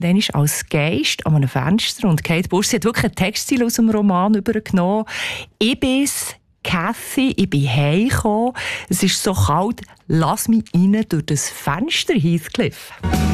Dann ist als Geist an einem Fenster und Kate Bush, sie hat wirklich einen Textstil aus dem Roman übergenommen. Ich bin's, Cathy, ich bin heimgekommen. Es ist so kalt, lass mich rein durch das Fenster, Heathcliff.